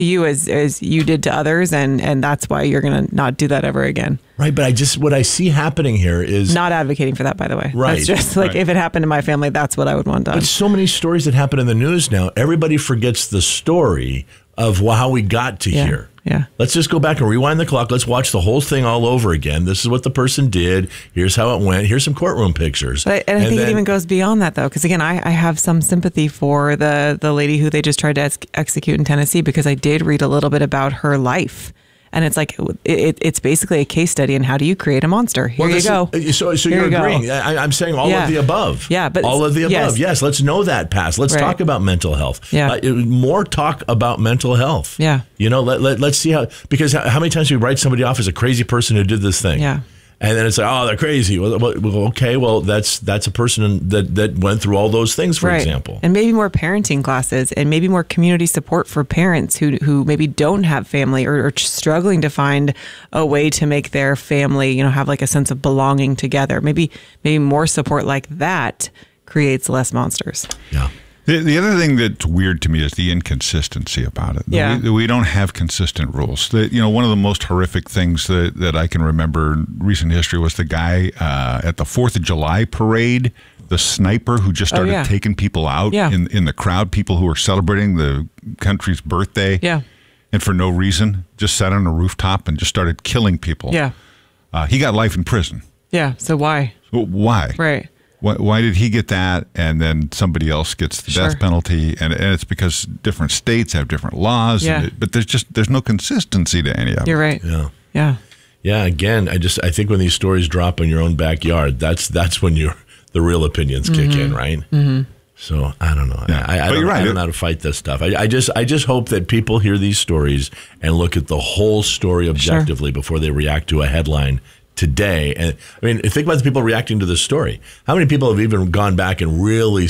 you as you did to others, and that's why you're going to not do that ever again. Right, but what I see happening here is... Not advocating for that, by the way. Right. That's just like, if it happened to my family, that's what I would want done. But so many stories that happen in the news now, everybody forgets the story of how we got to here. Yeah. Let's just go back and rewind the clock. Let's watch the whole thing all over again. This is what the person did. Here's how it went. Here's some courtroom pictures. I think it even goes beyond that, though, because, again, I have some sympathy for the lady who they just tried to execute in Tennessee, because I did read a little bit about her life. And it's like, it's basically a case study in how do you create a monster. Here you go. So you're agreeing. I'm saying all of the above. Yeah, but all of the above. Yes, let's know that past. Let's talk about mental health. Yeah. More talk about mental health. Yeah. Let's see because how many times do we write somebody off as a crazy person who did this thing? Yeah. And then it's like, oh, they're crazy. Well, okay, well, that's a person that went through all those things, for example. And maybe more parenting classes, and maybe more community support for parents who maybe don't have family or are struggling to find a way to make their family, have like a sense of belonging together. Maybe more support like that creates less monsters. Yeah. The other thing that's weird to me is the inconsistency about it. Yeah. We don't have consistent rules. One of the most horrific things that I can remember in recent history was the guy at the 4th of July parade, the sniper who just started taking people out in the crowd, people who were celebrating the country's birthday. Yeah. And for no reason, just sat on a rooftop and just started killing people. Yeah. He got life in prison. Yeah. So why? Why? Right. Why did he get that, and then somebody else gets the death penalty? And it's because different states have different laws. Yeah. But there's no consistency to any of it. You're right. Yeah. Yeah. Yeah. Again, I think when these stories drop in your own backyard, that's when the real opinions kick in, right? Mm-hmm. So I don't know. Yeah. I don't know how to fight this stuff. I just hope that people hear these stories and look at the whole story objectively before they react to a headline today. And I mean, think about the people reacting to this story. How many people have even gone back and really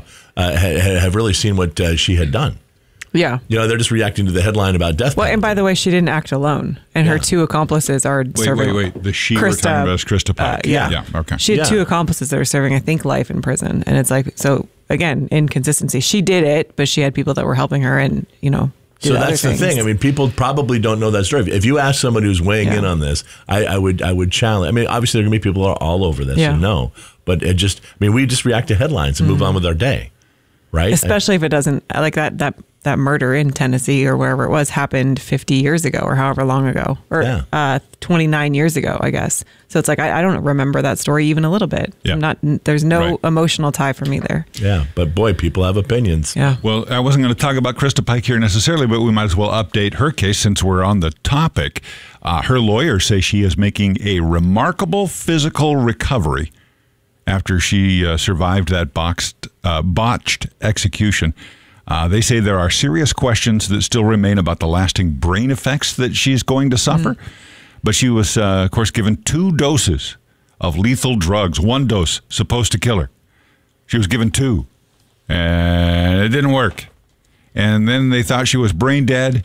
have really seen what she had done? Yeah. They're just reacting to the headline about death penalty. And by the way, she didn't act alone. And her two accomplices are serving. Wait. The she we're talking about is Krista Pike. Yeah. Okay. She had two accomplices that are serving, I think, life in prison. And it's like, so again, inconsistency. She did it, but she had people that were helping her and, So that's the thing. I mean, people probably don't know that story. If you ask someone who's weighing in on this, I would challenge. I mean, obviously there are going to be people all over this who know, but we just react to headlines and move on with our day, right? Especially if it doesn't, like that murder in Tennessee or wherever it was happened 50 years ago or however long ago, or 29 years ago, I guess. So it's like, I don't remember that story even a little bit. Yeah. There's no emotional tie for me there. Yeah. But boy, people have opinions. Yeah. Well, I wasn't going to talk about Krista Pike here necessarily, but we might as well update her case since we're on the topic. Her lawyers say she is making a remarkable physical recovery after she survived that botched execution. They say there are serious questions that still remain about the lasting brain effects that she's going to suffer. But she was, of course, given 2 doses of lethal drugs. 1 dose supposed to kill her. She was given 2, and it didn't work. And then they thought she was brain dead,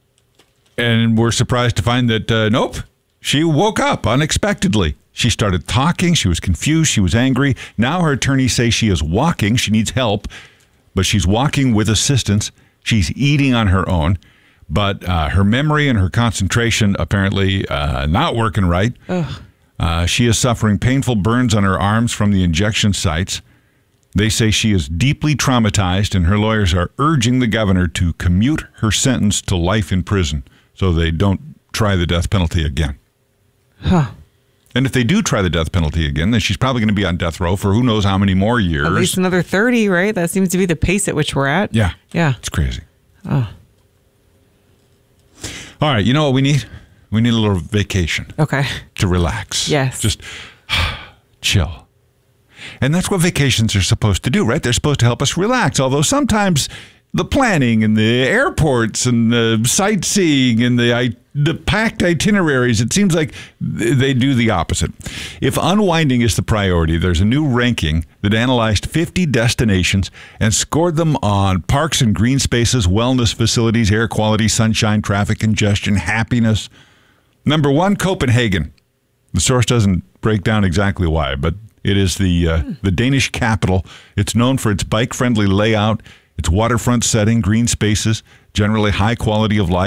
and were surprised to find that, nope, she woke up unexpectedly. She started talking. She was confused. She was angry. Now her attorneys say she is walking. She needs help. But she's walking with assistance. She's eating on her own. But her memory and her concentration apparently not working right. She is suffering painful burns on her arms from the injection sites. They say she is deeply traumatized, and her lawyers are urging the governor to commute her sentence to life in prison so they don't try the death penalty again. Huh. And if they do try the death penalty again, then she's probably going to be on death row for who knows how many more years. At least another 30, right? That seems to be the pace at which we're at. Yeah. Yeah. It's crazy. Oh. All right. You know what we need? We need a little vacation. Okay. To relax. Yes. Just chill. And that's what vacations are supposed to do, right? They're supposed to help us relax. Although sometimes the planning and the airports and the sightseeing and the packed itineraries, it seems like they do the opposite. If unwinding is the priority, there's a new ranking that analyzed 50 destinations and scored them on parks and green spaces, wellness facilities, air quality, sunshine, traffic congestion, happiness. Number 1, Copenhagen. The source doesn't break down exactly why, but it is the Danish capital. It's known for its bike-friendly layout, its waterfront setting, green spaces. generally high quality of life.